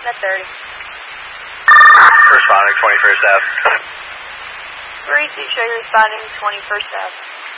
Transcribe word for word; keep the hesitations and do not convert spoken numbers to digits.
at thirty. Responding twenty-first Ave. three two, show you responding twenty-first Ave.